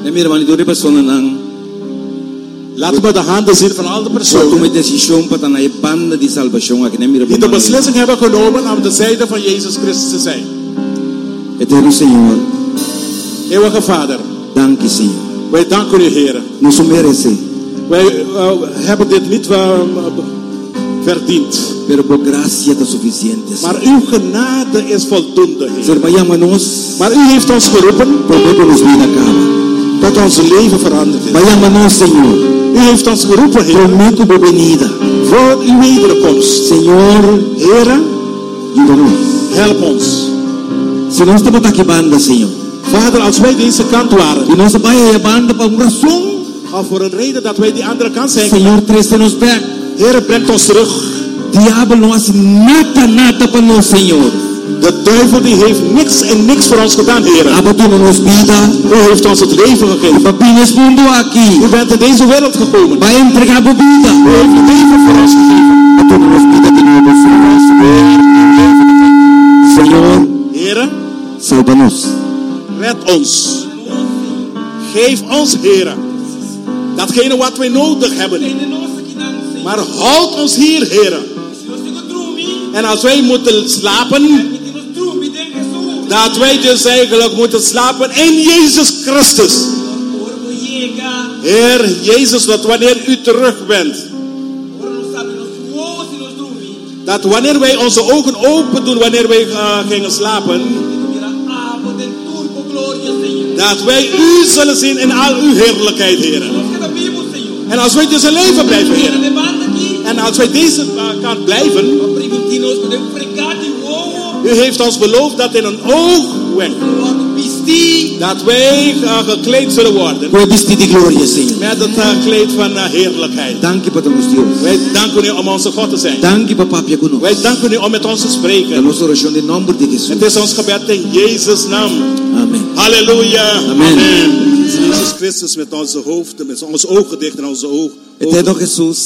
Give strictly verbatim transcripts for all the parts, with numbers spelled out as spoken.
Laten we de handen zien van al de personen die de beslissing hebben genomen om de zijde van Jezus Christus te zijn. Eterno Senhor, Eeuwige Vader, dank je, Senhor. Wij danken u, Heer. Não se merece, Wij uh, hebben dit niet uh, verdiend. pero por gracia está suficiente. Maar uw genade is voldoende, Heer. Vayámonos, Maar u heeft ons geroepen porque nos vida acaba. tot ons leven veranderd is. Vayámonos, Senhor. U heeft ons geroepen, Heer, Prometo por venida. voor uw wederkomst. Senhor, Heer, ayúdanos. help ons. Se nós estamos aqui banda, Senhor. Vader, als wij deze kant waren, E nós vamos a banda para uma razão. of voor een reden dat wij die andere kant zijn, Senhor, traz-nos back. Heer, brengt ons terug. Diabo não hace nada, nada para nós, Senhor. De duivel die heeft niks en niks voor ons gedaan, Heer. Abandonou-nos vida. U heeft ons het leven gegeven. Papi, nesse mundo aqui. U bent in deze wereld gekomen. Vai entregar a vida. U heeft het leven voor ons gegeven. Abandonou-nos vida de novo, Senhor. Heer, Salva-nos. red ons. Geef ons, Heer, datgene wat wij nodig hebben. Maar houd ons hier, Heer. En als wij moeten slapen, dat wij dus eigenlijk moeten slapen in Jezus Christus. Heer Jezus, dat wanneer u terug bent, dat wanneer wij onze ogen open doen, wanneer wij uh, gingen slapen, dat wij u zullen zien in al uw heerlijkheid, Heer. En als wij dus in leven blijven, Heer, en als wij deze uh, kant blijven, u heeft ons beloofd dat in een oogwenk dat wij uh, gekleed zullen worden Foi vestido de glória, Senhor. met het uh, kleed van uh, heerlijkheid. Dank je, Pater Deus. Wij danken u om onze God te zijn. Dank je, Papa, Pia conosco. Wij danken u om met ons te A spreken. nossa oração em nome de Jesus. Het is ons gebed in Jezus' naam. Amém. Halleluja. Amen. Jezus Christus met onze hoofden, met onze ogen dicht en onze ogen. Eterno Jesus.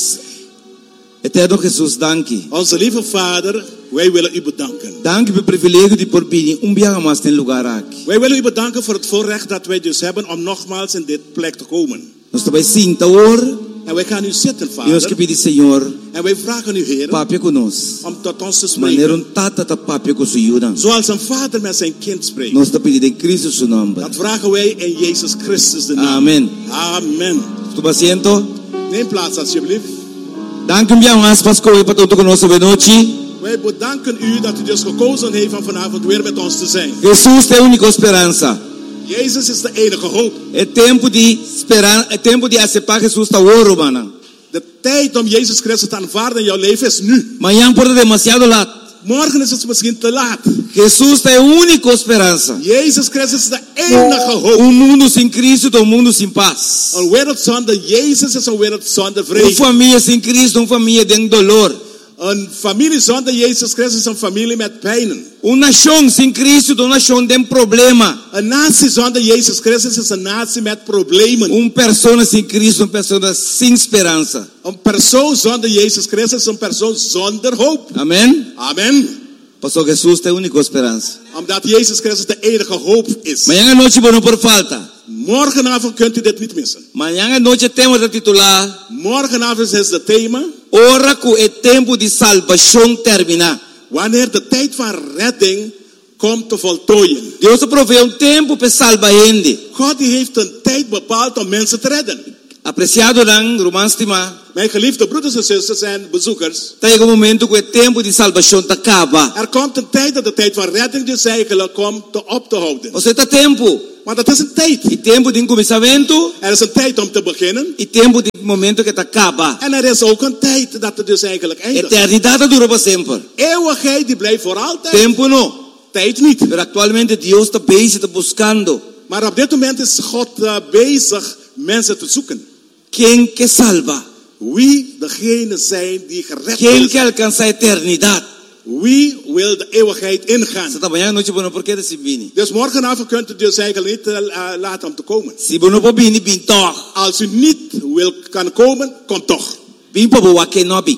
Eterno Jesus, dank je. Onze lieve Vader, wij willen u bedanken. Dank je voor het privilégio de por vir um dia mais ten lugar aqui. Wij willen u bedanken voor het voorrecht dat wij dus hebben om nogmaals in dit plek te komen. Nós também sinta hoor. En wij gaan u zitten, E nós que Vader. pedir, Senhor, En wij vragen u, Heer, Papia conosco. om tot ons te Maneira spreken. um tata ta papia com sua Zoals een vader met zijn kind spreekt. Nós te pedimos em Cristo seu nome. Dat vragen wij in Jezus Christus de naam. Amen. Amen. Tu asiento. Neem plaats alsjeblieft. Dank je bien, mas Pascal, e para todo conosco de noite. Wij bedanken u dat u dus gekozen heeft om vanavond weer met ons te zijn. Jesus é a única esperança. Jezus is de enige hoop. É tempo de esperar, é tempo de aceitar Jesus tá ouro, mano. De tijd om Jezus Christus te aanvaarden in jouw leven is nu. Amanhã pode demasiado laat. Morgen is het misschien te laat. Jesus é a única esperança. Jezus Christus is de enige hoop. Um mundo sem Cristo é um mundo sem paz. Een wereld zonder Jezus is een wereld zonder Uma vrede. família sem Cristo é uma família de dolor. Een familie zonder Jezus Christus is een familie met pijnen. Uma nação sem Cristo é uma nação de problema. Een natie zonder Jezus Christus is een natie met problemen. Uma pessoa sem Cristo é uma pessoa sem esperança. Een persoon zonder Jezus Christus is een persoon zonder hoop. Amém? Amen. Pastor Jesus é a única esperança. Omdat Jezus Christus de enige hoop is. Amanhã à noite não por falta. Morgenavond kunt u dit niet missen. Amanhã à noite temos a titular Morgenavond is het thema. Ora que o tempo de salvação terminar. Wanneer de tijd van redding komt te voltooien. Deus provee um tempo para salvar gente. God die heeft een tijd bepaald om mensen te redden. Apreciado dan, Romans Tima, Mijn geliefde broeders en zusters en bezoekers. chega um momento que o tempo de salvação acaba. Er komt een tijd dat de tijd van redding dus eigenlijk komt te op te houden. Ou seja, tempo. Want het is een tijd. E tempo de começamento. Er is een tijd om te beginnen. E tempo de momento que acaba. En er is ook een tijd dat het dus eigenlijk eindigt. Eternidade dura para sempre. Eeuwigheid die blijft voor altijd. Tempo não. Tijd niet. Pero actualmente Deus está bezig, está buscando. Maar op dit moment is God uh, bezig mensen te zoeken. Quem que salva? Wie degene zijn die gered Quem is. que alcança a eternidade? Wie wil de eeuwigheid ingaan. Esta manhã à noite, bueno, por que desse vini? Dus morgenavond kunt u dus eigenlijk niet uh, laten om te komen. Se bueno para vini, bin toch. Als u niet wil kan komen, kom toch. Bin para boa que não bi.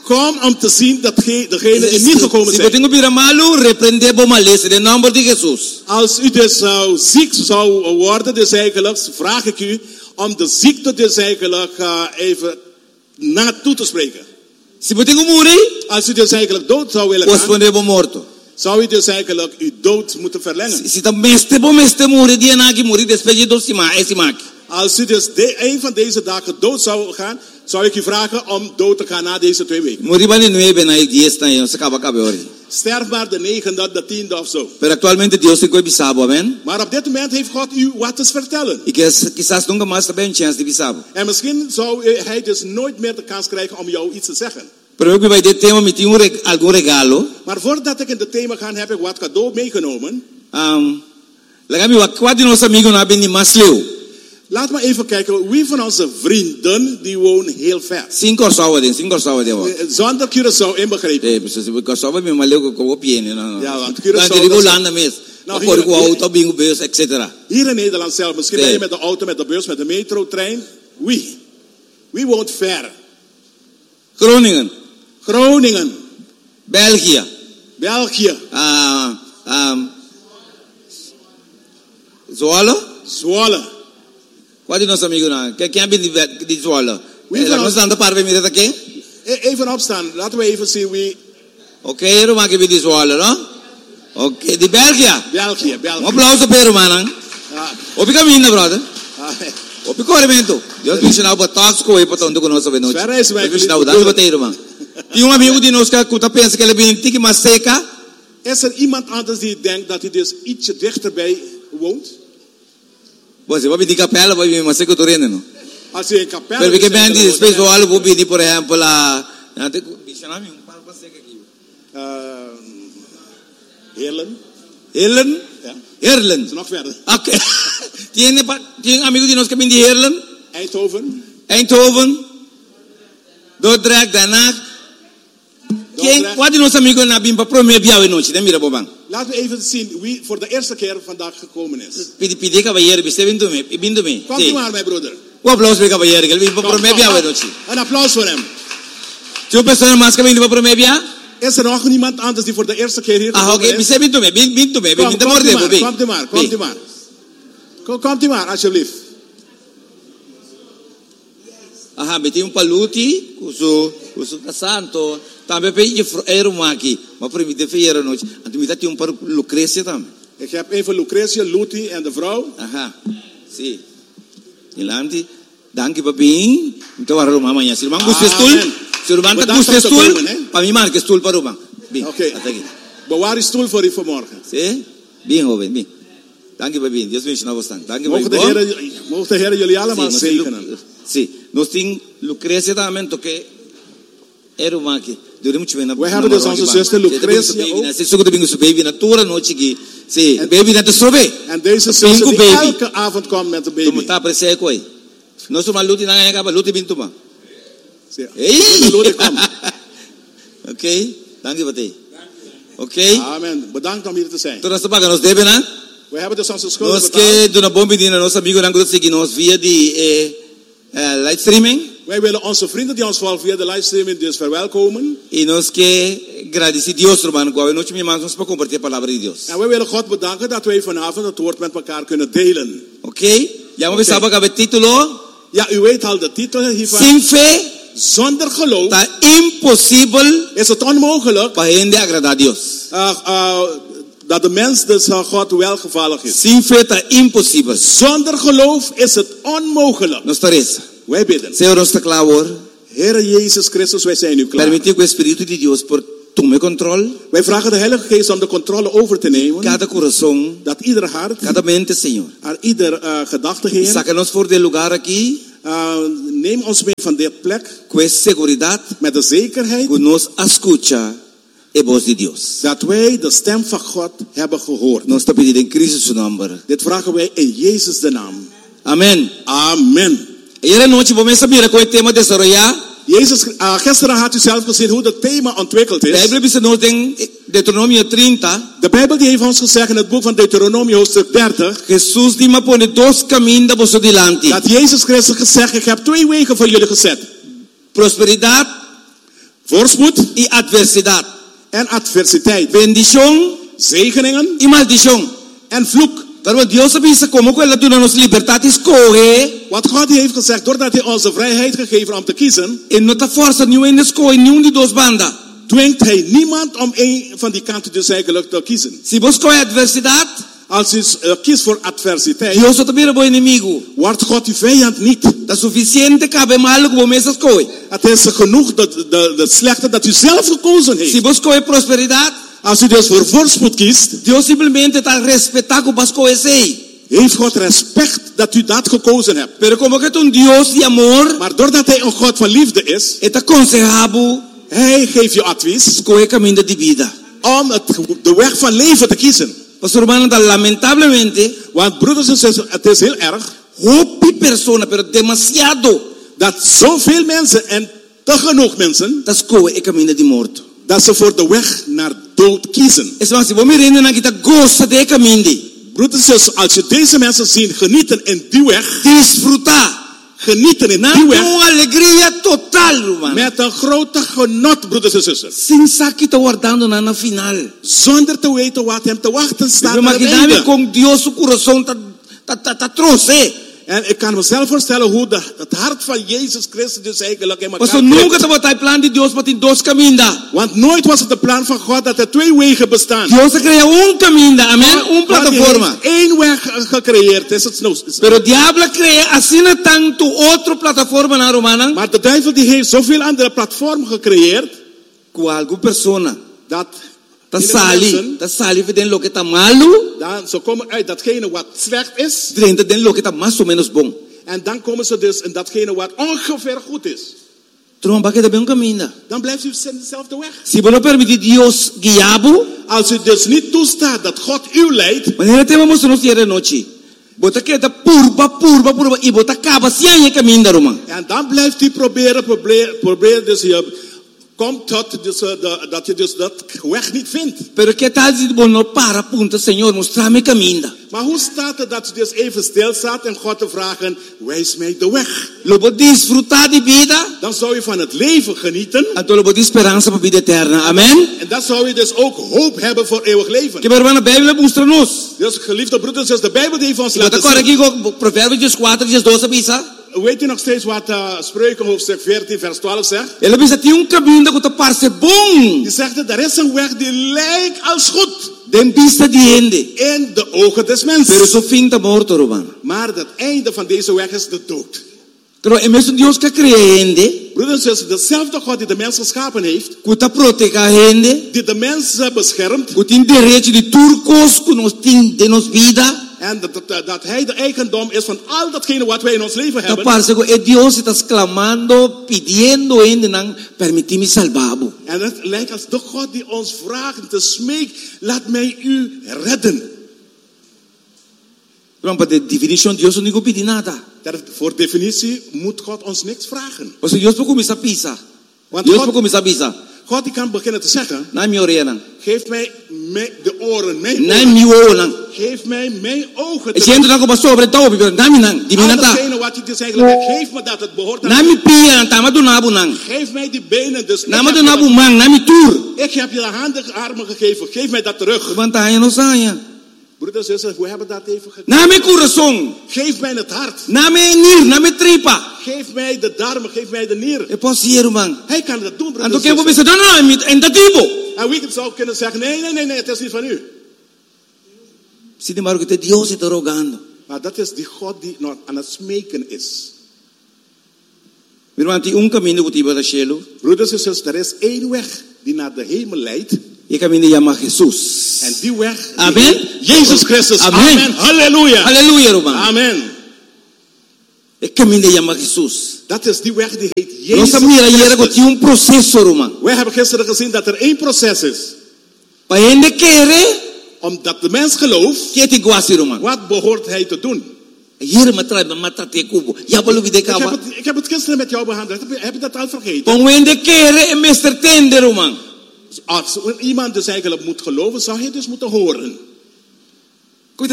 Kom om te zien dat ge- degenen die niet gekomen Se zijn. botinho bira malu, repreende bom malese de naam de Jesus. Als u dus zou ziek zou worden, dus eigenlijk vraag ik u om de ziekte dus eigenlijk uh, even naartoe te spreken. Se botinho muri, Als u dus eigenlijk dood zou willen gaan, responde bom morto. zou u dus eigenlijk uw dood moeten verlengen. Se ta meste bom meste muri dia na ki muri despeje do sima esimaki. Als u dus de, een van deze dagen dood zou gaan, zou ik u vragen om dood te gaan na deze twee weken. Muri bani nueve na diez na yo se acaba cabe ori. Sterf maar de negende, de tiende of zo. Pero actualmente Dios te coi bisabo, amen. Maar op dit moment heeft God u wat te vertellen. Y que quizás nunca más te een chance de bisabo. En misschien zou u- hij dus nooit meer de kans krijgen om jou iets te zeggen. Pero eu que vai de tema me tinha um reg- algum regalo. Maar voordat ik in het thema ga, heb ik wat cadeau meegenomen. Um, Lagami wa kwadi nos amigo na bini masleu. Laat me even kijken, wie van onze vrienden, die wonen heel ver. Cinco orsawa den, cinco orsawa den wa. Eh, Zonder Curaçao inbegrepen. Eh, pues se ko sawa me maleu ko ko piene na. Ja, want Curaçao Dan digo dat is- landa mes. Nou, Nou, hier- ko auto bingo bus et cetera. Hier in Nederland zelf, misschien Nee. ben je met de auto, met de bus, met de metro, trein. Wie? Wie woont ver? Groningen, Groningen, België. België, Ah, um Zwolle? Zwolle. Kwadi nos amigo na. Que quem bini di Zwolle. Wie Eh, van la ons- nos anda parve mi reta ke? E- Even opstaan, laten we even zien wie. Okay, Roma ke di Zwolle, no? Okay, di België. België, Un België. applauso per Romana. Ah, Opi cammina, brother. ah, Opi corrimento. Deus me ensinou a botar as coisas para onde conosco a noite. Espera aí, vai, Deus me ensinou a querido. dar bater, irmão. Tinha um amigo de nós que que pensa que ele vem tique mais seca. Is er iemand anders die denkt dat hij dus ietsje dichterbij woont? Você vai pedir capela, vai vir mais seca do reino, não? Als hij in Capelle Pero que is, bem dan diz, woont depois hij- o algo vou pedir, por exemplo, lá, não tem bicho não, um para seca aqui. Eh, Heerlen. Herlen? Ja, Herlen. is nog verder. Okay. Tiene pa, tiene um amigo de nós que vem de Herlen, Eindhoven. Eindhoven, Dordrecht, Den Haag. Quem, Dordrecht. qual de nossos amigos na bimba promete biar noite, né, mira bobang. Laten we even zien wie voor de eerste keer vandaag gekomen is. Pedi pedi cavalheiro, você vindo me, vindo me. Komt u maar, mijn broeder. Um aplauso para o cavalheiro, que ele vem para Kom, prometer kom, biar kom. noite. Een applaus voor hem. Se o pessoal mais que vem para prometer biar, Is er nog niemand anders die voor de eerste keer hier ah, gekomen okay, is? você vindo me, vindo me, Kom, vindo komt u morder, maar, bobi. komt u maar, komt u maar. Kom, komt u maar, alsjeblieft. Aha, beti um paluti, uso, uso da santo, também pedi era um aqui, mas para mim de era noite. Anto me dá um para Lucrecia também. Ik heb even Lucretia, Luti en de vrouw. Aha, sim. Ilanti, danke papi. Então agora uma manhã, se o banco custa stool, Amen. se o banco Bedankt custa om te stool, komen, hè? para mim marca stool para o banco. Bem, Oké. até aqui. Bewaar uw stoel voor u vanmorgen. Sim, bem, jovem, bem. Danke papi, Deus me ensina bastante. Danke Mogen de papi. Heer, mogen de Heer jullie allemaal Sim, zegenen. sim, nós tem Lucrecia também, que era uma aqui. Durante muito bem na. We hebben dus onze zuster Lucretia ook. Se zoeken de bingo su baby na tura noite aqui. Sim, baby na te sobe. En deze zuster Bingo die baby. elke avond komt met de Como baby. tá para ser coi. Nós somos luti na acaba luti bintu ma. Zie- Ei. De Lord komt. Okay, danke papi. Okay. Amen. Bedankt om hier te zijn. Toda essa paga nos deve na. We hebben dus onze schulden Nós betaald. que dona bom pedina nosso amigo não gosta seguir nós via de eh, eh, live streaming. Wij willen onze vrienden die ons volgen via de livestreaming dus verwelkomen. E nós que agradecer Deus, hermano, qual noite me manda para compartilhar a palavra de Deus. En wij willen God bedanken dat wij vanavond het woord met elkaar kunnen delen. Okay? Já vamos Okay. saber que o título Ja, u weet al de titel hiervan. Sem fé Zonder geloof está impossível is het onmogelijk para gente agradar a Deus. uh, uh, dat de mens dus uh, God welgevallig is. Sem fé está impossível. Zonder geloof is het onmogelijk. Nos parece. Wij bidden. Senhor, nos está claro hoor. Heere Jezus Christus, wij zijn nu klaar. Permitir que o Espírito de Deus por tome controle Wij vragen de Heilige Geest om de controle over te nemen. cada coração, Dat ieder hart, cada mente, Senhor. aan ieder uh, gedachte, Heer. Saca-nos fora do lugar aqui Uh, neem ons mee van dit plek com essa segurança met de zekerheid que nos escuta a voz de Deus. dat wij de stem van God hebben gehoord. Nós está pedindo em Cristo seu nome. Dit vragen wij in Jezus de naam. Amém. Amen. E era noite vamos saber com o tema desarrollar. Jezus, uh, gisteren had u zelf gezien hoe het thema ontwikkeld De is. Bíblia diz nos em Deuteronômio trinta, De Bijbel die heeft ons gezegd in het boek van Deuteronomie hoofdstuk dertig. Jesus dima pone dois caminhos da vosso dilante. Dat Jezus Christus gezegd, ik heb twee wegen voor jullie gezet. Prosperidade Voorspoed y adversidad. en adversiteit. Bendición Zegeningen y maldición. en vloek. Pero Dios avisa como que la dura nos libertad escoge. Wat God heeft gezegd, doordat hij ons de vrijheid gegeven om te kiezen, En no te forza ni en escoge ni un de dos bandas. dwingt hij niemand om een van die kanten dus eigenlijk te kiezen. Si vos coge adversidad, Als je uh, kiest voor adversiteit, Dios no te mira por enemigo. wordt God uw vijand niet. Da suficiente cabe malo como mesas coge. Het is genoeg dat de, de slechte dat u zelf gekozen heeft. Si vos coge prosperidad, Als u dus voor voorspoed kiest, Dios simplemente te respeta como vas coge sei. heeft God respect dat u dat gekozen hebt. Pero como que es un Dios de amor, Maar doordat hij een God van liefde is, está aconsejado hij geeft je advies escoge camino de vida. om het, de weg van leven te kiezen. Pastor hermano, lamentablemente, Want broeders en zusters, het is heel erg hopi persona, pero demasiado, dat zoveel mensen en te genoeg mensen, das coge el camino de muerto. dat ze voor de weg naar dood kiezen. Es más, si vos miras en aquí, goza de camino. Broeders en zusters, als je deze mensen ziet genieten in die weg, Disfrutar. genieten in die Una weg, alegría total, hermano. met een grote genot, broeders en zusters. Sin saquito guardando nada na final. Zonder te weten wat hem te wachten staat Me aan het imaginaba einde. con Dios su corazón ta, ta, ta, ta troce. En ik kan mezelf voorstellen hoe de, het hart van Jezus Christus dus eigenlijk in elkaar Pastor, nunca klikt. te botar el plan de Dios para ti dos caminos. Want nooit was het de plan van God dat er twee wegen bestaan. Dios se crea un camino, amén, un God plataforma. heeft één weg gecreëerd. Is het nou? Pero diablo crea así no tanto otro plataforma na romana. Maar de duivel die heeft zoveel andere platformen gecreëerd. Que alguna persona Dat ta die sali, mensen ta sali de lo que está malo, dan, ze komen uit datgene wat slecht is. frente de lo que está más o menos bon. En dan komen ze dus in datgene wat ongeveer goed is. Tromba que también un camino. Dan blijft u in dezelfde weg. Si vos no permitís Dios guiabo, Als u dus niet toestaat dat God u leidt. imagínate vamos a nos de noche. Bota que está purba, purba, purba, y bota acaba si hay camino, román. En dan blijft u proberen, proberen, proberen dus je komt tot dus, uh, de, dat je dus dat weg niet vindt. Pero qué tal si vos no para, punto, Señor, mostrame camino. Maar hoe staat het dat je dus even stilstaat en God te vragen, wijs mij de weg. Lo vos disfrutar de vida, Dan zou je van het leven genieten. entonces lo vos de esperanza para vida eterna. Amén. En dan zou je dus ook hoop hebben voor eeuwig leven. Que hermano, la Biblia muestra-nos. Dus geliefde broeders, dus de Bijbel die heeft ons Y bota laten agora zien. aqui com Provérbios quatro, dias doze, bisa. Weet u nog steeds wat uh, Spreuken hoofdstuk veertien vers twaalf zegt? Ele bisa tinha um caminho que tá parece bom. Die zegt dat er is een weg die lijkt als goed Den vista de ende. in de ogen des Pero mensen. so fim tá morto, romano. Maar het einde van deze weg is de dood. Pero é mesmo Deus que creende, Broeders en zusters, dezelfde God die de mens geschapen heeft, que tá protege a gente, die de mens uh, beschermt, que tem direito de turcos que nós tem de nos vida. en dat, dat, dat hij de eigendom is van al datgene wat wij in ons leven Tá hebben. parece que é Deus que está clamando, pedindo ainda não permitir-me salvar-vos. En het lijkt als de God die ons vraagt, te smeek, laat mij u redden. Pero para definição Deus não pede nada. Dat, voor definitie moet God ons niks vragen. Ou seja, Deus pode começar a pisar. Want Deus pode God, começar a pisar. God die kan beginnen te zeggen, Na minha orelha. geef mij me- de oren, mijn Na oren. minha orelha. Geef mij mijn ogen. E gente não com sobre tá ouvindo, na minha não, de mim Al não tá. datgene wat je dus eigenlijk hebt, geef me dat, het behoort Na aan mi pia, não tá, mas do nabo não. Geef mij die benen dus. Na Ik mas heb do je nabo dat- man, na mi tour. Ik heb je de handen, armen gegeven. Geef mij dat terug. Levantar não saia. Broeders en zusters, we hebben dat even gegeven. Na mi coração, Geef mij het hart. na mi nier, na mi tripa. Geef mij de darmen. Geef mij de nier. Eu posso ir, man. Hij kan dat doen, broeders Ando en que vou zusters. pensar, não, não, é indativo. En wie zou kunnen zeggen, nee, nee, nee, nee, het is niet van u. Sin embargo, que Deus está rogando. Maar dat is die God die nog aan het smeken is. Meu irmão, tem um caminho que te vai dar cielo. Broeders en zusters, er is één weg die naar de hemel leidt. E caminho chama Jesus. En die weg, die Amen. heet Jezus Christus. Amen. Amen. Halleluja. Aleluia, irmão. Amen. E caminho chama Jesus. Dat is die weg die heet Jezus Nossa mira hier que Christus. tinha um processo, irmão. Wij hebben gisteren gezien dat er één proces is. Para ele querer, Omdat de mens gelooft, que te gosta, irmão. wat behoort hij te doen? Hier me trai, me mata te cubo. Já vou lhe Ik heb, kawa. het, ik heb het gisteren met jou behandeld. Heb je, heb je dat al vergeten? Para ele querer, é mestre tender, irmão. Als iemand dus eigenlijk moet geloven, zou hij dus moeten horen. Coisa assim,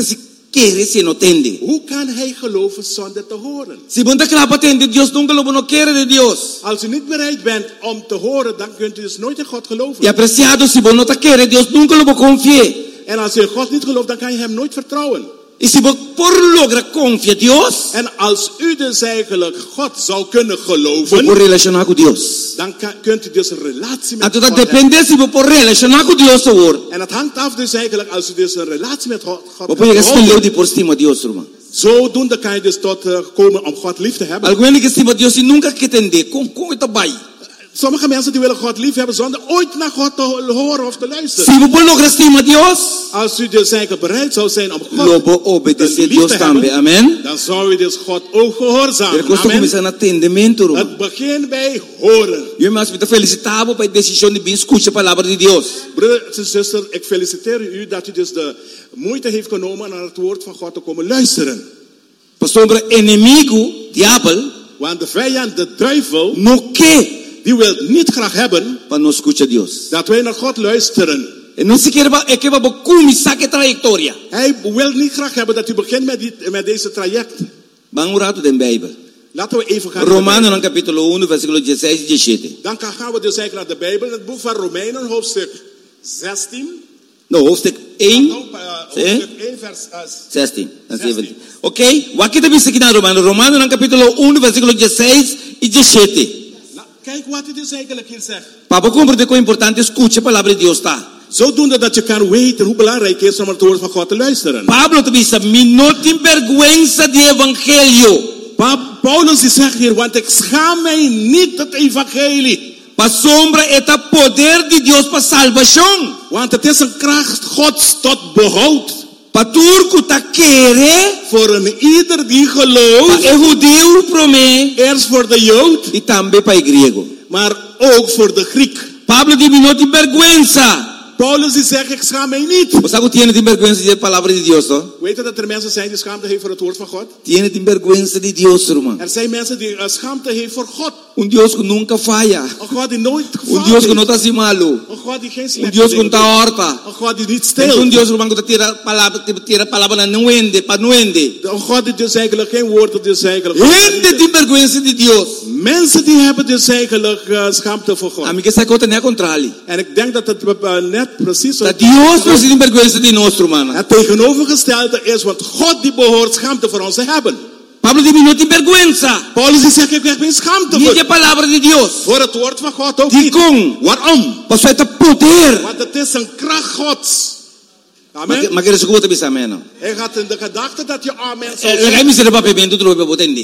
quiere si no entiende. Hoe kan hij geloven zonder te horen? Si vos no clapa de Dios, nunca lo no quiere de Dios. Als u niet bereid bent om te horen, dan kunt u dus nooit in God geloven. Y apreciado, si vos no te quiere Dios, nunca lo confíe. En als je in God niet gelooft, dan kan je hem nooit vertrouwen. Y si vos por logra confiar Dios, En als u dus eigenlijk God zou kunnen vos geloven, por relacionar con Dios. dan kan, kunt u dus een relatie met Entonces God hebben. depende si vos por relacionar con Dios hoor. En het hangt af dus eigenlijk, als u dus een relatie met God, God Vos kan puedes houden, escolher por cima Dios, hermano. zodoende kan je dus tot uh, komen om God lief te hebben. Alguien que estima Dios y nunca que entender, con con esta bai. Sommige mensen die willen God lief hebben zonder ooit naar God te horen of te luisteren. Si vos por logra estima Dios, Als u dus eigenlijk bereid zou zijn om lo God vos obedecer lief Dios te también. hebben, Amén. dan zou u dus God ook gehoorzamen. Pero costo Amen. comienza en atendimiento, hermano. Het begint bij horen. Yo me te felicitaba por la decisión de bien escuchar la palabra de Dios. Broeder en zuster, ik feliciteer u dat u dus de moeite heeft genomen naar het woord van God te komen luisteren. Pastor, hombre, enemigo, diablo, Want de vijand, de duivel, no que die wil niet graag hebben para no escuchar Dios. dat wij naar God luisteren. E non si quiere è che va a cominciare che traiettoria. Hij wil niet graag hebben dat u begint met, die, met deze traject. Van un rato den Bijbel. Laten we even gaan. Romano nel capitolo uno, versículo dieciséis y diecisiete. Dan gaan we dus eigenlijk naar de Bijbel, het boek van Romeinen, hoofdstuk zestien. No, hoofdstuk één. Nou, uh, hoofdstuk één, vers uh, zestien. zestien. Ok? Wat kita bisa kita Romano? Romano nel capitolo uno, versículo dieciséis y diecisiete. Nou, kijk wat hij dus eigenlijk hier zegt. Papa, comprende quão importante escuche a palavra de Deus está. Zodoende dat je kan weten hoe belangrijk het is om het woord van God te luisteren. Pablo te dice, mi no te vergüenza de evangelio. Pa- Paulus die zegt hier, want ik schaam mij niet het evangelie. Pa sombra eta poder de Deus para salvação. Want het is een kracht Gods tot behoud. Pa turco ta querer, Voor een ieder die pa gelooft. é judeu promê Eerst voor de Jood, e também para grego. maar ook voor de Griek. Pablo diz, não tem vergüenza. Paulus die zegt, ik schaam mij niet. Você sabe que tiene tem vergüenza de palavra de Deus, no? Weet je dat er mensen zijn die schaamte hebben voor het woord van God? Tiene tem vergüenza de Deus, irmão. Er zijn mensen die uh, schaamte hebben voor God. Um Deus que nunca falha. Een God die nooit Um gefaald Deus que heeft. não está assim malo. Een God die geen Um slechte Deus que não dingen está doet. horta. Een God die niet Um steelt. Deus, irmão, que tira palavra, tira palavra na não ende, para não ende. Een God die dus eigenlijk geen woorden dus eigenlijk. Gente tem vergüenza de Deus. Mensen die hebben dus eigenlijk uh, schaamte voor God. A mim que essa conta não é contrário. En ik denk dat het uh, net precies zo Dat Deus não tem vergüenza de nós, irmão. het tegenovergestelde is, want God die behoort schaamte voor ons te hebben. Pablo diz, não tem vergüenza. Paulus die zegt, ik heb geen schaamte Niet de voor, palavra de Deus. voor het woord van God ook Die niet. com. Waarom? Pastor, é poder. Want het is een kracht Gods. Amen. Mas quer escutar bisa ameno. Hij gaat in de gedachte dat je amen zou Eh, zeggen. Lagay mi sila papimento tu lo botendi.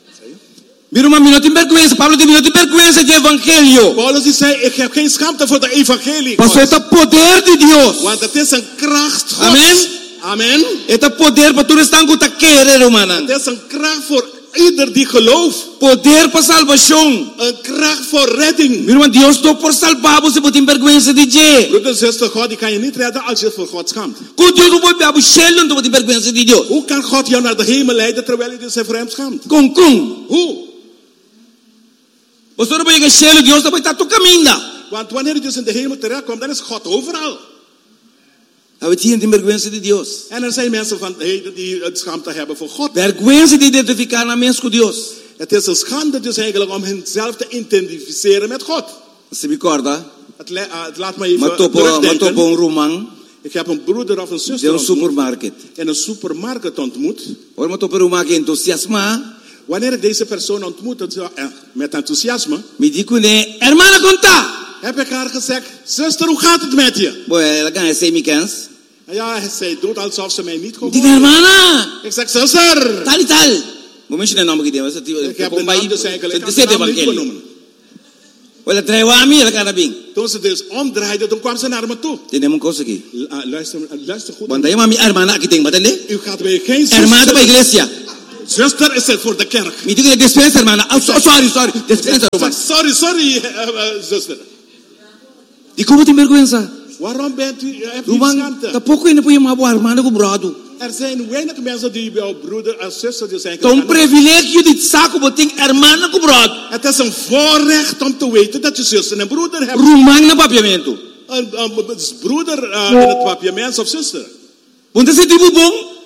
Miro ma não tem vergüenza. Pablo diz, não tem vergüenza de evangelho. Paulus die zei, ik heb geen schaamte voor de evangelie. Pastor, Gods. é poder de Deus. Want het is een kracht Gods. Amen. Amen. É poder para tu estar com ta querer, humana. Het is een kracht voor ieder die gelooft. Poder para salvação. Een kracht voor redding. Miro, Deus estou por salvar você, não tem vergüenza de je. Broeder en zuster, God die kan je niet redden als je voor God schaamt. Com Deus não vai pegar o shell, não tem vergüenza de Deus. Hoe kan God jou naar de hemel leiden terwijl je dus voor hem schaamt? Com com. Hoe? Você não vai pegar shell, Deus não vai estar tu caminho. Want wanneer je dus in de hemel terechtkomt, dan is God overal. Hij tem vergüenza de Deus. En er zijn mensen van heden die het schaamte hebben voor God. Vergüenza de identificar na mens com Deus. Het is een schande dus eigenlijk om henzelf te identificeren met God. Você me acorda? Het, le- uh, het laat me even Matou por terugdenken. um romão Ik heb een broeder of een de zuster um ontmoet, supermarket. in een supermarkt ontmoet. Ora matou por uma que entusiasma. Wanneer ik deze persoon ontmoet het, uh, met enthousiasme, Me digo né, hermana conta. heb ik haar gezegd, zuster, hoe gaat het met je? Boy, ela ganha cem mil cans. En ja, zij doet alsof ze mij niet gehoord Diga heeft. hermana. Ik zeg, zuster, Tal e tal. Vou mencionar nome que deu. Você ik heb de naam dus eigenlijk, ik Você heb de tem naam niet evangelho. benoemen. Olha, traiu a mim, ela cara bem. Toen ze dus omdraaide, toen kwam ze naar me toe. Tem uma coisa aqui. L- uh, luister, uh, luister goed. Quando aí uma hermana aqui tem, batende? U gaat bij geen Hermana para a zuster. igreja. Zuster is het voor de kerk. Me diga dispensa, hermana. Oh, so- sorry, sorry. Dispensa, Ik zeg, hermana. sorry, sorry, uh, uh, zuster. E como tem vergüenza? Waarom bent u, uh, hebt u Rumang, schaamte? tapoco ainda põe uma boa hermana com brado. Er zijn weinig mensen die jouw broeder en zuster die zijn. Então, um privilégio de saco, botem hermana com brado. Het is een voorrecht om te weten dat je zuster en broeder hebt. Rumang na papiamento. Een, een broeder uh, in het papiaments of zuster. Want is het die bom?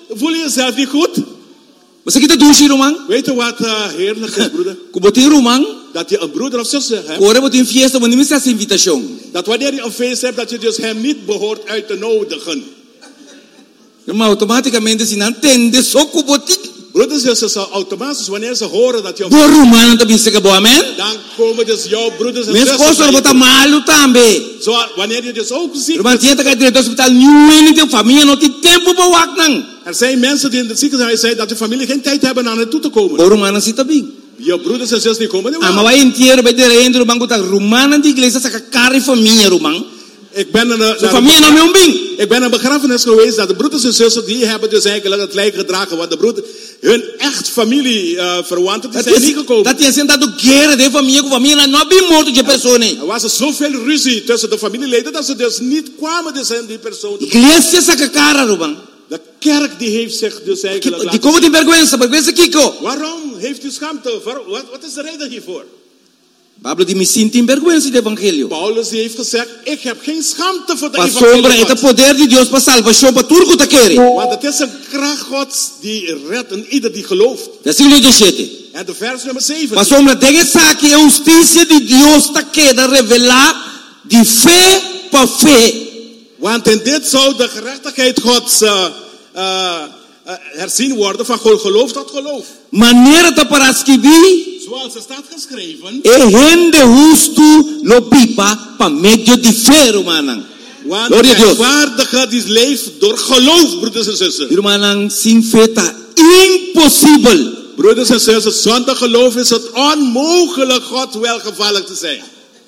Voel je jezelf niet goed? Masa kita dusi rumang, Weet je wat uh, heerlijk is, broeder? kubotin rumang, Dat je een broeder of zuster hebt. kore botin fiesta, want niet meer invitation. Dat wanneer je een feest hebt, dat je dus hem niet behoort uit te nodigen. Maar automaticamente sinan tende so kubotik. Broeders en zusters, automatisch wanneer ze horen dat je een Bo rumang ang tabi sa kabo, amen? dan komen dus jouw broeders en Mes zusters. koso bij bota je. malu tambe. Zo, wanneer je dus ook ziek Rumang bent. tieta kay direto hospital nyuwen iti familia no ti tempo ba wak nang. Er zijn mensen die in het ziekenhuis zijn dat de familie geen tijd hebben naar naartoe te komen. Bo rumang ang si tabing. Je broeders en zusters die komen niet. Ama wa entierro ba direto rumang kutang rumang ang di iglesia sa kakari familia rumang. Ik ben een, So familia na may umbing. ik ben een begrafenis geweest dat de broeders en zusters die hebben dus eigenlijk het lijk gedragen, want de broeder, hun echt familie uh, verwanten die zijn niet gekomen. Dat is sentado guerra de familia com familia na no bi morto de persone. Er was er zoveel ruzie tussen de familieleden dat ze dus niet kwamen dus in die persoon. Iglesia sa kakara rumang. De kerk die heeft zich dus eigenlijk Di laten como ti vergüenza, vergüenza Kiko. Waarom heeft u schaamte? Waar- Wat, wat is de reden hiervoor? Pablo di mi sinti in vergüenza de evangelio. Paulus die heeft gezegd, ik heb geen schaamte voor de Pa sombra evangelie eta Gods. poder de Dios pa salvación pa turco ta kere. Want het is een kracht Gods die redt en ieder die gelooft. Versículo dezessete. En de vers nummer zeven. Pa sombra de saque a justicia de Dios ta queda revelar de fe pa fe. Want in dit zou de gerechtigheid Gods uh, uh, uh, herzien worden van geloof tot geloof. Manera ta para escribir Zoals er staat geschreven. e gente justo lo pipa pa medio de fe, romanang. Want Gloria de a Dios. rechtvaardige die leeft door geloof, broeders en zusters. Romanang sin fe ta impossible. Broeders en zusters, zonder geloof is het onmogelijk God welgevallig te zijn.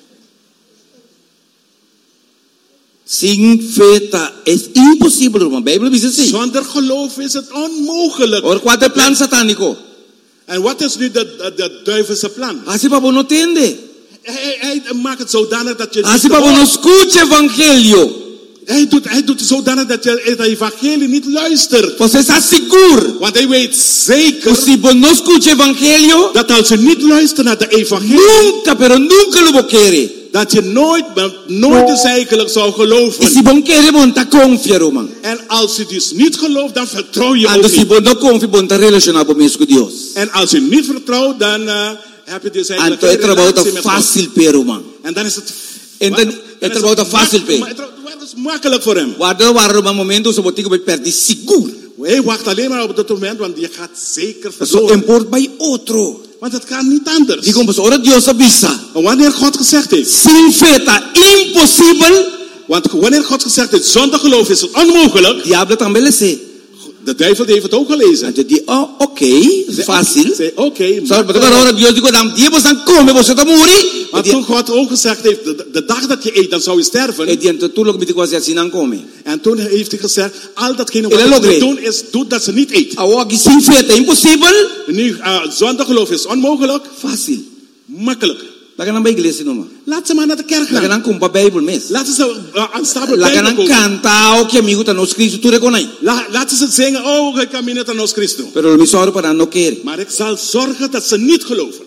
Sin fe ta es imposible, roman. Bijbel dice así. Zonder geloof is het onmogelijk. Or cuál es plan satánico? En wat is nu de, de, de duivelse plan? Así pa no entiende. Hij, hij maakt het zodanig dat je Así niet pa no hoort. escucha evangelio. Hij doet, hij doet het zodanig dat je het evangelie niet luistert. Pues está seguro. Want hij weet zeker Pues si vos no escucha evangelio, dat als je niet luistert naar de evangelie, nunca, pero nunca lo quiere. dat je nooit, nooit dus eigenlijk zou Y si geloven. vos quiere, vos ta confia, roman. En als je dus niet gelooft, dan vertrouw je Ando ook si niet. vos no confia, vos ta relacionado con Dios. En als je niet vertrouwt, dan uh, heb je dus eigenlijk Anto geen é trabalho relatie met God. fácil, pero man. En dan is het, En dan- dan het is trabalho het fácil, mak- pe. maar het is makkelijk voor hem. Guarda, guarda, um momento, so botico vai perder seguro. Hij wacht alleen maar op dat moment, want je gaat zeker So verloren. import by outro. Want het kan niet anders. Digo, pues ahora Dios avisa. En wanneer God gezegd heeft, Sin fe ta impossible, want wanneer God gezegd heeft, zonder geloof is het onmogelijk. diablo também le sé. De duivel die heeft het ook gelezen. Então diz, oh, ok, fácil. Zei, oké, Sabe, maar- pero agora Deus digo, dam dia você come, você tá morrer. maar toen God ook gezegd heeft, de, de dag dat je eet, dan zou je sterven. E diante tudo que me digo assim não come. En toen heeft hij gezegd, al datgene Ele wat je logrei. moet doen, is doe dat ze niet eet. A que sin fe tá impossível, En nu, uh, zonder geloof is onmogelijk. fácil. Makkelijk. Lá que não vai igreja não. Laat ze maar naar de kerk Lá que gaan. não compra Bíblia mesmo. Laten ze uh, aanstabel Lá que Bijbel não kopen. canta o que amigo tá nos Cristo tu reconhece. La, laten ze zingen, oh, ik kan niet aan ons Christus. Pero mi soro para no querer. Maar ik zal zorgen dat ze niet geloven.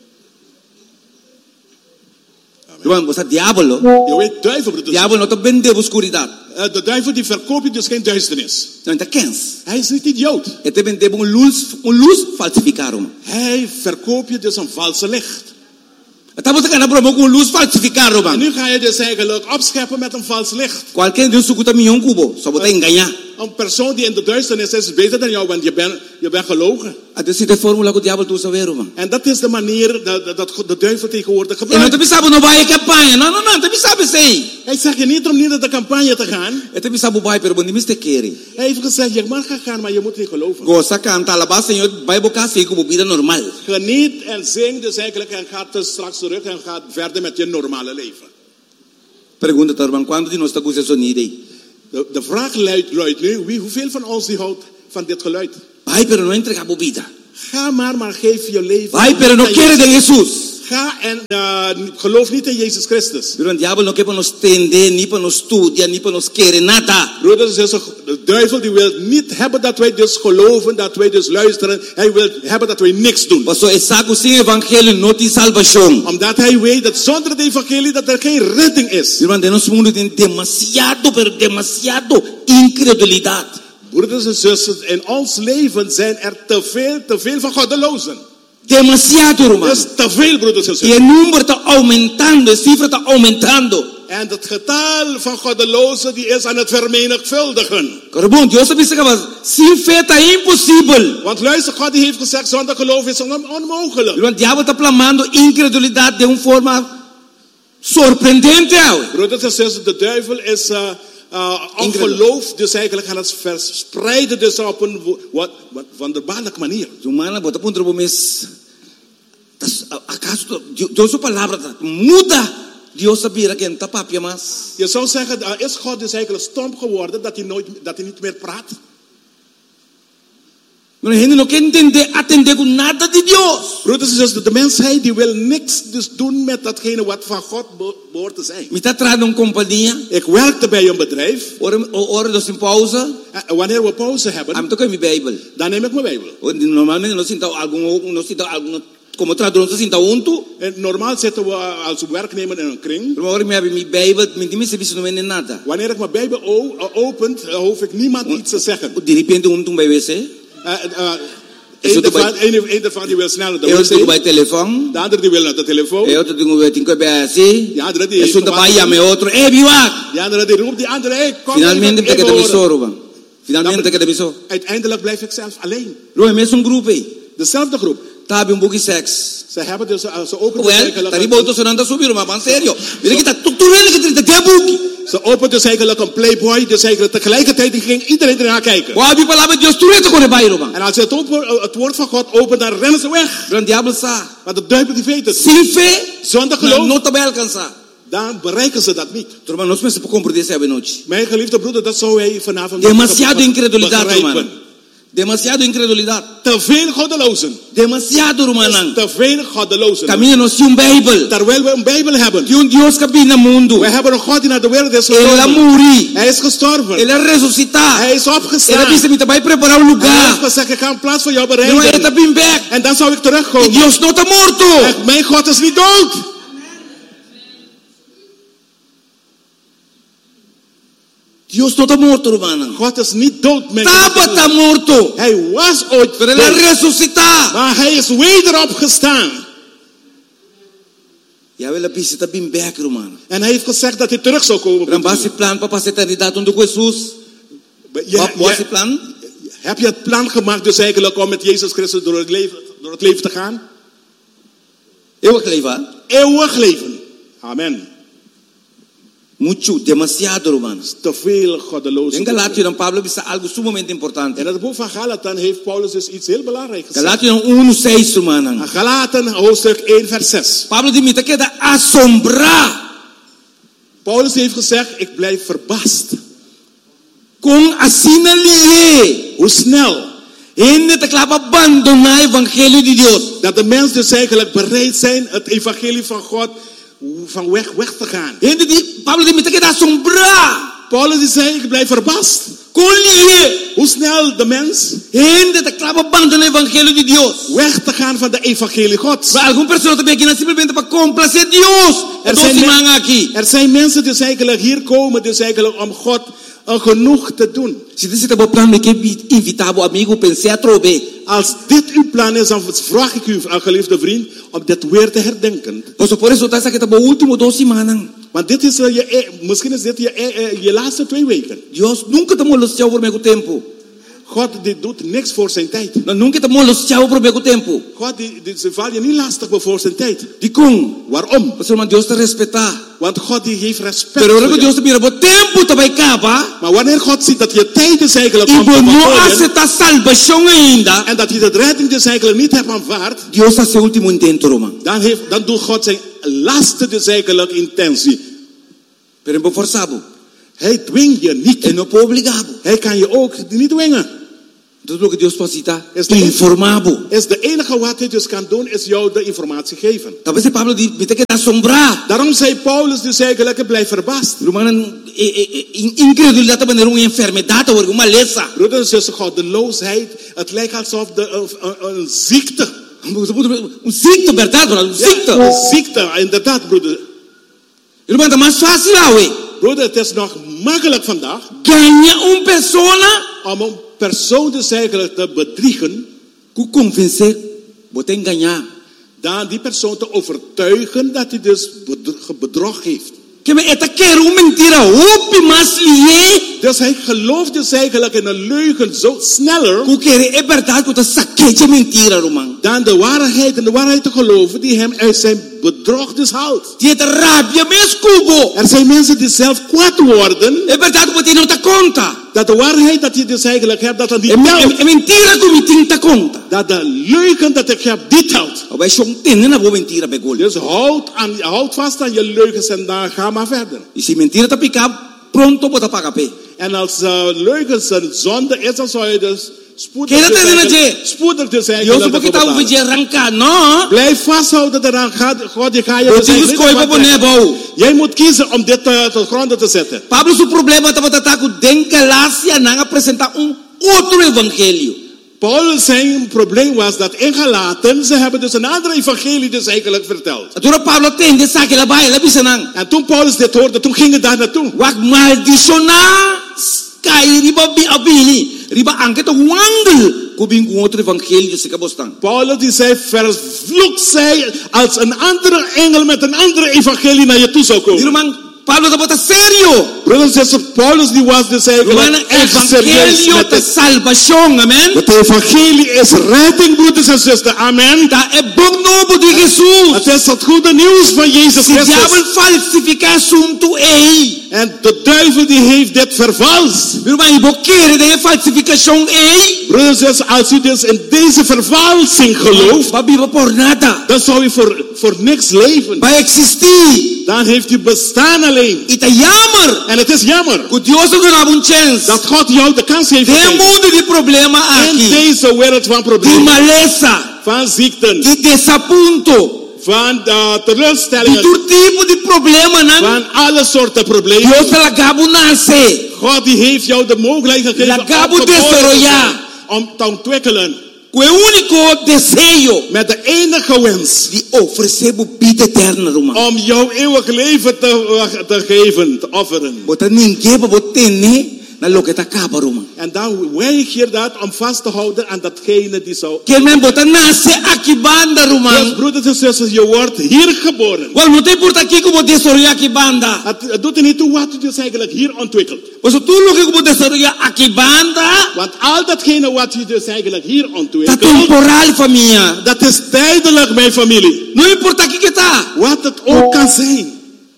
Irmão, você diablo. Je weet, duivel, broeders. Diablo não tá vende obscuridade. Uh, de duivel die verkoopt je dus geen duisternis. Não tá quens. Hij is niet idioot. E te vende um luz, um luz falsificado. Hij verkoopt je dus een valse licht. Estamos ganhando promo com luz falsificado, En man. nu ga je dus eigenlijk opscheppen met een vals licht. Qualquer Deus sucuta milhão cubo, só botar enganar. Een persoon die in de duisternis is, is beter dan jou, want je bent, je bent gelogen. Até se te fórmula que o diabo tu saber, man. En dat is de manier dat, dat, dat de duivel tegenwoordig E não gebruikt. te pensava não vai a campanha. Não, não, não, te pensava sei. Hij zegt je niet om niet naar de campagne te gaan. E te pensava vai, pero bom, te querer. Hij heeft gezegd, je mag gaan, maar je moet niet geloven. Gosta canta alaba, Senhor, vai bocar sei como vida normal. Geniet en zing dus eigenlijk en gaat dus straks terug en gaat verder met je normale leven. Pergunta, Tarban, quando de nós está com esse sonido aí? De, de vraag luidt, luidt nu, wie, hoeveel van ons die houdt van dit geluid? Vai, pero não entrega a vida. Ga maar, maar geef je leven. Vai, pero não aan quer de Jezus. Jesus. Ga en uh, geloof niet in Jezus Christus. Pero o diabo não quer para nos tender, nem para nos estudar, nem para nos querer nada. Broeders en zusters, de duivel die wil niet hebben dat wij dus geloven, dat wij dus luisteren. Hij wil hebben dat wij niks doen. Pastor, é saco sem evangelho não tem salvação. Omdat hij weet dat zonder het evangelie dat er geen redding is. Irmão, de nosso mundo tem demasiado, pero demasiado incredulidade. Broeders en zusters, in ons leven zijn er te veel, te veel van goddelozen. Demasiado, Er hermano. is te veel, broeders en Y zusters. el número está aumentando, el cifra está aumentando. En het getal van goddelozen die is aan het vermenigvuldigen. Bom, Dios sabe que sin fe está imposible. Want luister, God die heeft gezegd, zonder geloof is on- onmogelijk. El diablo está plamando incredulidad de una forma sorprendente. Broeders en zusters, de duivel is uh, uh, ongeloof dus eigenlijk aan het verspreiden dus op een wo- wat, wat wonderbaarlijke manier. Humana, bota punto de mes. ¿Acaso Dios su palabra muda? Dios sabía que en tapapia más. Je zou zeggen, uh, is God dus eigenlijk stom geworden dat hij, nooit, dat hij niet meer praat? No hay gente no que entender, atender con nada de Dios. Broeders en zusters, de mensheid die wil niks dus doen met datgene wat van God be- behoort te zijn. Me está trayendo una compañía. Ik werkte bij een bedrijf. Ora, ora dos in pausa. En wanneer we pauze hebben, A mí toca mi Bible. dan neem ik mijn Bijbel. Normalmente no siento algún, no siento algún, como traductor no siento junto. En normaal zitten we als werknemer in een kring. Pero ahora me abre mi Bible, me dime servicio no vende nada. Wanneer ik mijn Bijbel o- opent, uh, hoef ik niemand iets te zeggen. De repente un tumba B C. Uh, uh, Eso Eén te ervan, vai- één- één ervan die wil snel naar de Eu tenho wc. bij telefoon. De andere die wil naar de telefoon. Eu tenho bij tinko bij assim. Die andere die... Es un tabay llame otro. Eh, biwak. Die andere die roept die andere. Hey, kom Finalmente even, te even queda horen. misoro, bang. Finalmente te queda misoro. Uiteindelijk blijf ik zelf alleen. Lo es un grupo. Dezelfde groep. Tabi un buki sex. Ze hebben dus, uh, ze openen Well, eigenlijk... tari boto sonando subir, maar man serio. Mira que está tu tu que te te buki. Ze opent dus eigenlijk een Playboy. Dus eigenlijk tegelijkertijd ging iedereen ernaar kijken. Wa bi palabra Dios tu reto con el bailo, bang. En als je het, op, het woord van God opent, dan rennen ze weg. Pero el diablo sa. Maar de duivel die weet het. Sin fe, Zonder no, geloof, no te va a alcanzar. dan bereiken ze dat niet. Tu hermano, no se puede comprometer esa noche. Mijn geliefde broeder, dat zou hij vanavond Demasiado be- incredulidad, begrijpen. hermano. Demasiado incredulidad. Te veel goddelozen. Demasiado, hermano. Te veel goddelozen. Camina sin un Bible. Terwijl we een Bijbel hebben. De un Dios que vino al mundo. We hebben een God die naar de wereld is Él ha gekomen. morir. Hij is gestorven. Él ha resucitado. Hij is Él opgestaan. dice, me te va a preparar un En hij heeft lugar. gezegd, ik ga een plaats voor jou No, él está bereiden. bien back. En dan zou ik Y terugkomen. Dios no está muerto. En mijn God is niet dood. Dios no está muerto, hermano. God is niet dood, mijn Estaba está geliefde. muerto. Hij was ooit Pero él ha dood. resucitado. Maar hij is weder opgestaan. Y a ver la pista está bien back, hermano. En hij heeft gezegd dat hij terug zou komen. Pero en base plan para pasar eternidad donde Jesús. Je, Wat was je- het plan? heb je het plan gemaakt dus eigenlijk om met Jezus Christus door het leven, door het leven te gaan? Eeuwig leven. Eeuwig leven. Amen. Mucho, demasiado, hermano. Te veel goddelozen. En Galatio, dan Pablo dice algo sumamente importante. In het boek van Galaten heeft Paulus dus iets heel belangrijks gezegd. Galatio uno seis, hermano. Galaten hoofdstuk één vers zes. Pablo dice, me te queda asombrar Paulus heeft gezegd, ik blijf verbaasd. con asinalie. Hoe snel Gente te clava abandonar el evangelio de Dios. dat de mensen dus eigenlijk bereid zijn het evangelie van God van weg, weg te gaan. Gente die, Pablo dice, me te queda asombrar Paulus die zei, ik blijf verbaasd. con lié. Hoe snel de mens Gente te clava abandonar el evangelio de Dios. weg te gaan van de evangelie Gods. Pero algunas personas también quieren simplemente para complacer a Dios. Er Dos zijn, semanas men- aquí. er zijn mensen die dus eigenlijk hier komen, dus eigenlijk om God een genoeg te doen. Si você tem um plano que invitar o amigo, pensei a trover. Als dit uw plan is, dan vraag ik u, geliefde vriend, om dit weer te herdenken. Por por eso está que estamos último dos semanas. Want dit is, uh, je, eh, misschien is dit je, eh, eh, je laatste twee weken. Dios nunca tomou los chavos por meio tempo. God die doet niks voor zijn tijd. No, nunca tomou los chavos por meio tempo. God die, die, ze valt je niet lastig voor zijn tijd. De com? Waarom? Você irmão, Deus te respeitar. Want God die heeft respect Pero voor ahora que jou. Deus te mira, o tempo também acaba. Maar wanneer God ziet dat je tijd is eigenlijk E om te você não voltooien, aceita salvação ainda. en dat je de redding dus eigenlijk niet hebt aanvaard, Deus faz seu último intento, irmão. dan, heeft, dan doet God zijn laatste dus eigenlijk intentie. Pero não forçado. Hij dwingt je niet. Ele não pode obrigado. Hij kan je ook niet dwingen. Tudo o que Deus pode citar. Is de, Informado. is de enige wat hij dus kan doen, is jou de informatie geven. Talvez o Pablo diz, me tem que assombrar. Daarom zei Paulus dus eigenlijk, blijf verbaasd. Irmão, incredulidade também era uma enfermidade ou uma lesa. Broeders en zussen, goddeloosheid, het lijkt alsof de, een, een, een ziekte. Um ziekte, verdade, um ziekte. Ja, een ziekte, inderdaad, broeder. Irmão, é mais fácil, ué. Broeder, het is nog makkelijk vandaag Ganha uma pessoa om een persoon dus eigenlijk te bedriegen, ku convencer, bote engañar. dan die persoon te overtuigen dat hij dus bedrog heeft. Que me eta quero uma mentira, hope mas lié. Dus hij gelooft dus eigenlijk in een leugen zo sneller Ku querer é verdade, ku ta saqueja mentira, romang. dan de waarheid en de waarheid te geloven die hem uit zijn bedrog dus haalt. Die het rabia mes cubo. Er zijn mensen die zelf kwaad worden, É verdade, bote não ta conta. dat de waarheid dat je dus eigenlijk hebt, dat dat niet É telt. é mentira ku me tinta conta. Dat de leugen dat ik heb, die telt. O vai chong tenen na bo mentira be gol. Dus houd, aan, houd vast aan je leugens en dan ga maar verder. E se mentira ta picar, pronto bota paga pe. En als uh, leugens een zonde is, dan zou je dus spoedig Kaya dus tayo na eigenlijk- je. spoedig dus Yo eigenlijk so dat kita betalen. u je arranca, no? Blijf vasthouden eraan. Ga, God, je ga je O dus tingus eigenlijk koi niet pa po wegtrekken. nebo. Jij moet kiezen om dit uh, tot gronden te zetten. Pablo su problema ta bata ku den Galacia nang apresenta un outro evangelio. Paulus zijn probleem was dat in Galaten, ze hebben dus een andere evangelie dus eigenlijk verteld. Atura Pablo tende sa que la baia la bisanang. En toen Paulus dit hoorde, toen ging het daar naartoe. Wak maldiciona kai riba bi abili. Riba angket o wangel. Kubing ku outro evangelio se kabostang. Paulus die zei, vervloekt zij als een andere engel met een andere evangelie naar je toe zou komen. Dirumang Pablo ta bota serio. Broeders en zusters, Paulus die was dus Romana eigenlijk echt serieus evangelio met ta het. salvación, amen. Het evangelie is redding, broeders en zusters. Amen. Ta é bom novo de Jesus. Het is het goede nieuws van Jezus Se diabo Christus. falsificar assunto ei. En de duivel die heeft dit vervalst. Irmão, e boqueira de falsificação ei. Broeders en zusters, als u dus in deze vervalsing gelooft, Babiba por nada. dan zou u voor, voor niks leven. Vai existir. Dan heeft u bestaan alleen. E ta jammer. En het is jammer Que Deus não dá um chance. dat God jou de kans heeft Tem gegeven. mundo de problema In aqui. deze wereld van De problemen, maleza. van ziekten, De desaponto. van uh, De teleurstellingen, todo tipo de problema, não? van alle soorten problemen. Deus ela gabo nasce. God die heeft jou de mogelijkheid gegeven Lagabo om geboren te desarrollar. worden, om te ontwikkelen. Com o único desejo Met de enige wens de oferecer vida eterna, irmão. om jouw eeuwig leven te, te geven, te offeren. Botar ninguém para botar nem na lo que tá acaba, irmão. En dan weig je dat om vast te houden aan datgene die zou. Que men botar nasce aqui banda, Dus irmão. broeders en zusters, je wordt hier geboren. Wel, não tem por aqui que vou desarrollar aqui banda. Het, het doet er niet toe wat je dus eigenlijk hier ontwikkelt. Pois tudo que vou desarrollar aqui banda Want al datgene wat je dus eigenlijk hier tá ontwikkelt, temporal, família. dat is tijdelijk, mijn familie. Não importa aqui que tá. Wat het ook kan zijn.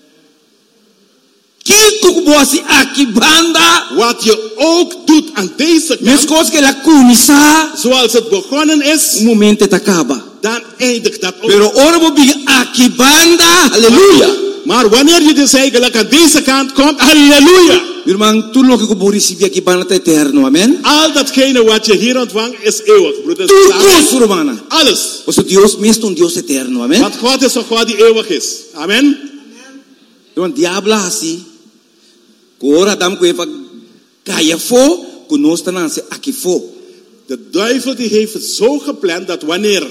Que que vou assim aqui banda. Wat je ook doet aan deze Mes kant, coisas que ela começar, zoals het begonnen is, um momento tá acaba. dan eindigt dat ook. Pero ora vou vir aqui banda. Aleluia. Maar wanneer je dus eigenlijk aan deze kant komt, halleluja. Irmão, tudo que eu vou receber aqui banda tá eterno, amém? Al datgene wat je hier ontvangt is eeuwig, broeders. Tudo, romana. Alles. O seu Deus, mesmo um Deus eterno, amém? Want God is een God die eeuwig is. Amen. Então, diabo assim, ora Adam com Eva caia fo, conosco não se aqui fo. De duivel die heeft het zo gepland dat wanneer,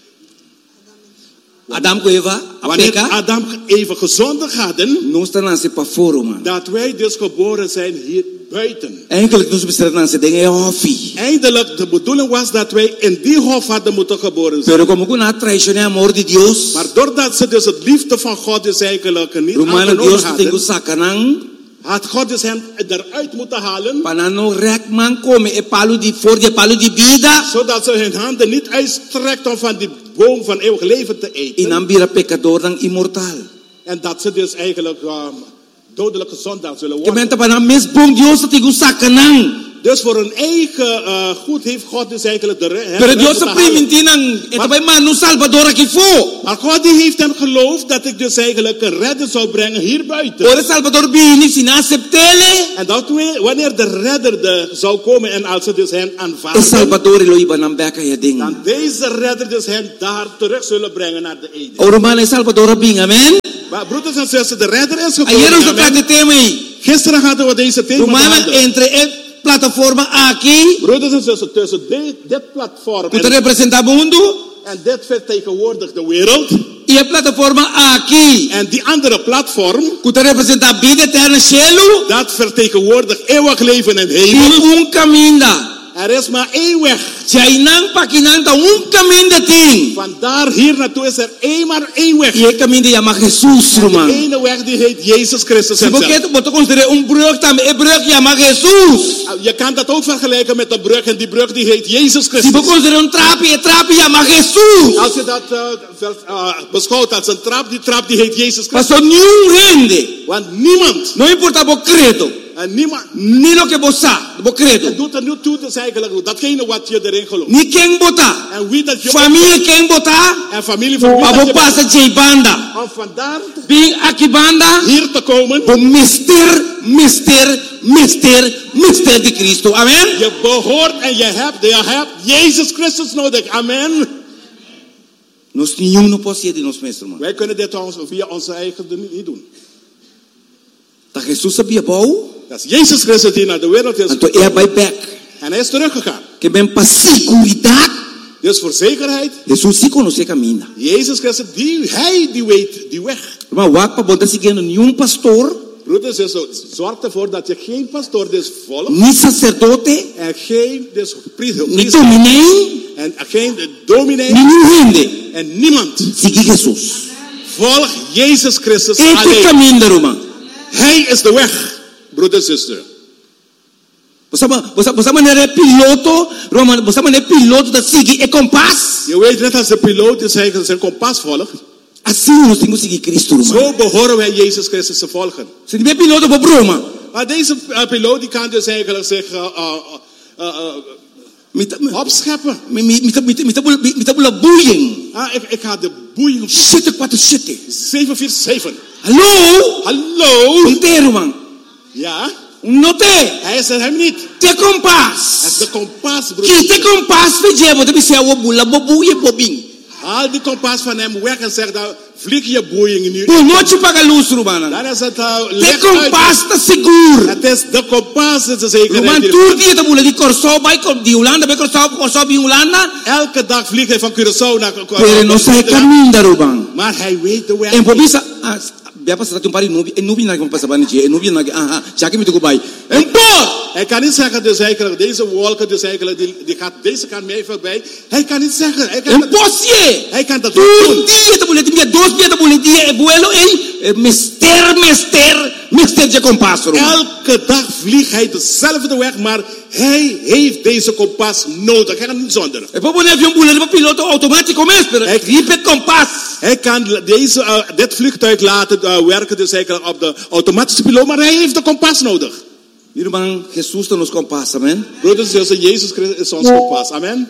Adam com Eva, a wanneer peca, Adam even gezondigd hadden, nós não se para fora, mano. dat wij dus geboren zijn hier buiten. Eigenlijk nós precisamos não se dengue ofi. Eindelijk, de bedoeling was dat wij in die hof hadden moeten geboren zijn. Pero como que na traição é amor de Deus, Maar doordat ze dus het liefde van God dus eigenlijk niet Romano aangenomen Deus tem que hadden, sacanang, had God dus hem eruit moeten halen, para não rekman come e palo de for de palo de vida, zodat ze hun handen niet uitstrekt om van die boom van eeuwig leven te e eten. não vira pecador dan immortal. En dat ze dus eigenlijk um, dodelijke zondaar zullen Que worden. menta para mes bom Deus tem que sacanang. Dus voor hun eigen uh, goed heeft God dus eigenlijk de re- hem Pero eruit Deus moeten se halen. permitinang, ito ba manu Salvador aqui fo. Maar God die heeft hem geloofd dat ik dus eigenlijk een redder zou brengen hier buiten. Ora Salvador bini sina acceptele. En dat we- wanneer de redder de, zou komen en als ze dus hen E aanvaarden, Salvador lo iba nang beka ya ding. dan deze redder dus hen daar terug zullen brengen naar de Eden. O romana Salvador bing, amen. Maar broeders en zussen, de redder is Ayer gekomen. ons Amen. kate tema. Gisteren hadden we deze thema Romana behandeld. entre e plataforma aqui, Broeders en zussen, tussen dit, dit platform que te en, representa mundo, en dit vertegenwoordigt de wereld. e a plataforma aqui, En die andere platform, que te representa vida eterna cielo, dat vertegenwoordigt eeuwig leven en e hemel. um caminho. Er is maar één weg. Jainang pakinang ta un caminho de ting. Vandaar hier naartoe is er één maar één weg. E caminho de llama Jesus, De Roman. ene weg die heet Jezus Christus Se hemzelf. porque botou considerar um brug também, é brug llama Jesus. Je kan dat ook vergelijken met de brug en die brug die heet Jezus Se Christus. você considerar um trape, é trape llama Jesus. Als je dat uh, ver, uh, beschouwt als een trap, die trap die heet Jezus Christus. Pastor nenhum rende. Want niemand, Não importa o credo, en niemand, nem lo que você, o het credo. doet er niet toe, dus eigenlijk datgene wat je erin gelooft. Ni quem botar. En wie dat je Família quem botar. en familie van wie dat Abo je passa de banda. om vandaar Bing aqui banda. hier te komen. O mister, mister, mister, mister de Cristo. Amen. Je behoort en je hebt, je hebt Jezus Christus nodig. Amen. Nós nenhum não pode ser de nós mesmos, mano. Wij kunnen dit ons, via onze eigen doen- niet doen. Tá Jesus sabia bom. Dat is Jezus Christus die naar de wereld is Então é vai back. en hij is teruggegaan. Que bem para seguridade. Dus voor zekerheid, Jesus se conhece caminha. Jezus Christus, die, hij die weet die weg. Mas wat para botar seguindo nenhum pastor, Broeders, dus zorg ervoor dat je geen pastoor dus volgt nem sacerdote, en geen dus priester nem dominei, en geen dominee nenhum rende. en niemand. Seguir Jesus. Volg Jezus Christus Este alleen. caminho, Roma. Hij is de weg, broeder en zuster. Você você você maneira piloto, Roma, você maneira piloto da seguir é compass. Je weet net als de piloot die zijn, zijn kompas volgt, Assim nós temos que seguir Cristo, Roma. zo behoren wij Jezus Christus te volgen. Se tiver piloto para Roma, Maar deze uh, piloot die kan dus eigenlijk zich uh, uh, uh, uh, mita opscheppen. mita mita mita mita bula boeien. Ah, ik, ik ga de boeien op Shit quatro shit. zeven vier zeven. Hallo? Hallo? Inteiro, man. Ja, Não te. hij is er hem niet. Te Het is compass. de kompas, Que broeder. te compass veje, você me ser o bula bobuie bobing. Haal die kompas van hem weg en zeg dan, vlieg je boeien nu. Por noite paga luz, Romana. Dan is het uh, Te licht uit. compass tá seguro. Het is de kompas, het is zeker. Roman tur dia tá bula di Corsol, vai com di Holanda, vai Corsol, Corsol bi Holanda. Elke dag vliegt hij van Curaçao naar Pero não sai caminho, Roman. Maar hij weet de weg. En pobisa, bia passar um pari nubi, e nubi na que passa bani je, e nubi na que, aha, já que me tocou bai. En por! Hij kan niet zeggen, dus eigenlijk, deze wolken, dus eigenlijk, die, die gaat deze kant mee voorbij. Hij kan niet zeggen. Hij kan, En dat, posie! hij kan dat niet Um doen. dia tá bula, dia dois dia tá bula, dia e vuelo, ei, mister, mister, mister de compass, Roman. Elke dag vliegt hij dezelfde weg, maar hij heeft deze kompas nodig. Hij kan niet zonder. E poi pone avião bula, piloto automático mesmo, pero É- ripe compass. Hij kan deze, uh, dit vliegtuig laten uh, werken, dus eigenlijk op de automatische piloot, maar hij heeft de kompas nodig. Irmão, Jesus está nos compass, amen? Broeders en zussen, Jezus Christus is ons kompas. Amen.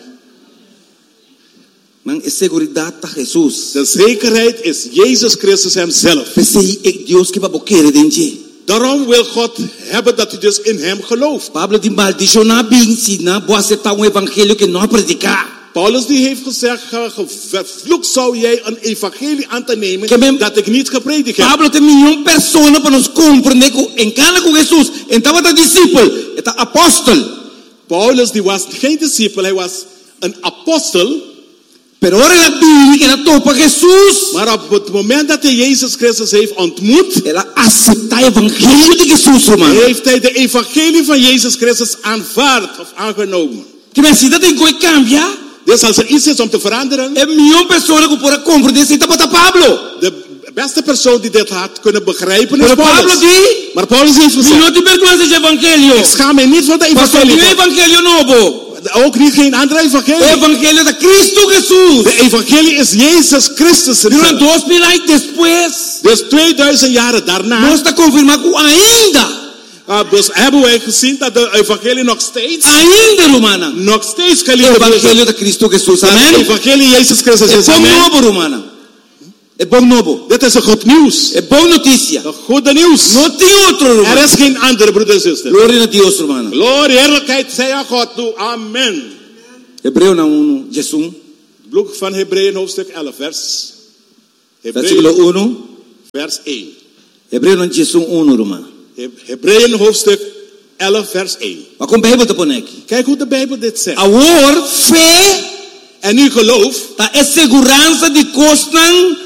Man, é seguridade tá Jesus. De zekerheid is Jezus Christus hemzelf. Pensei, é Deus que vai boqueira dentro. Daarom wil God hebben dat u dus in hem gelooft. Pablo de maldição na bem, se na boa aceitar um evangelho que não predicar. Paulus die heeft gezegd, ge- ge- vervloekt zou jij een evangelie aan te nemen Que men- dat ik niet gepredikt heb. Pablo tem milhão pessoas para nos compreender que encana com Jesus. Então está discípulo, está apóstolo. Paulus die was geen discipel, hij was een apostel. Pero ora na Bíblia que ela topa Jesus, Maar op het moment dat hij Jezus Christus heeft ontmoet, ela aceita o evangelho de Jesus, irmão. heeft hij de evangelie van Jezus Christus aanvaard of aangenomen. Que minha cidade tem que cambiar. Dus als er iets is om te veranderen, É milhão pessoas que podem compreender, se está para Pablo. de beste persoon die dit had kunnen begrijpen is Pero Pablo Paulus. diz, Maar Paulus heeft gezegd, não te vergonha de evangelho. ik schaam mij niet voor de Pastor, não é evangelie. evangelho novo. Ook niet geen andere É evangelie. evangelho de Cristo Jesus. De evangelie is Jezus Christus. Durante dois mil anos depois, Dus tweeduizend jaren daarna, nós está confirmado que ainda, uh, dus hebben wij gezien dat de evangelie nog steeds, ainda, Romana, nog steeds é o geliefd wordt. evangelho de Cristo Jesus. Dat Amém? de evangelie Jezus Christus É is. bom Amen. novo, Romana. É bom novo. Dit is een goed nieuws. É boa notícia. Een goede nieuws. Não tem outro, Er Romana. is geen andere, broeder en zuster. Glória a Deus, Romana. Glorie, heerlijkheid zij aan God toe. Amen. Hebreu na um, Jesus, Boek van Hebreeën hoofdstuk elf, vers. versículo Hebreeën, um. vers één. Hebreu na Jesus um, Romana. He- Hebreeën hoofdstuk elf, vers één. Mas com Bíblia te põe aqui. Kijk hoe de Bijbel dit zegt. Agora, fé En nu geloof tá é segurança de coisas